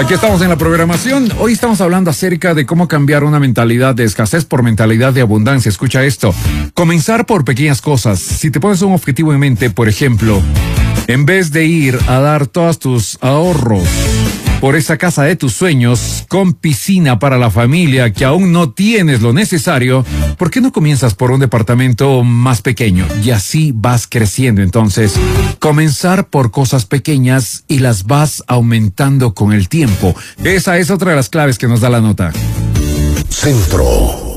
Aquí estamos en la programación. Hoy estamos hablando acerca de cómo cambiar una mentalidad de escasez por mentalidad de abundancia. Escucha esto. Comenzar por pequeñas cosas. Si te pones un objetivo en mente, por ejemplo, en vez de ir a dar todos tus ahorros por esa casa de tus sueños con piscina para la familia que aún no tienes lo necesario, ¿por qué no comienzas por un departamento más pequeño? Y así vas creciendo. Entonces, comenzar por cosas pequeñas y las vas aumentando con el tiempo. Esa es otra de las claves que nos da la nota. Centro.